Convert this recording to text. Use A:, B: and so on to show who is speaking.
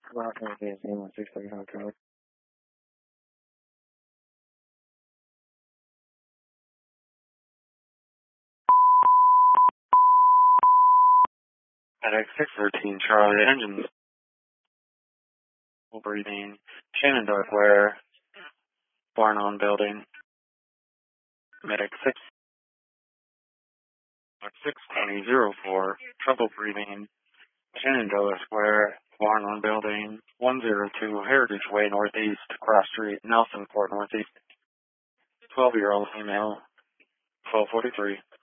A: FedEx 613 Charlie engines. Full breathing. Shenandoah Square. Barnum Building. Medic 62004. Trouble breathing. Shenandoah Square. Barnum Building. 102 Heritage Way Northeast. Cross Street. Nelsonport Northeast. 12-year-old female. 1243.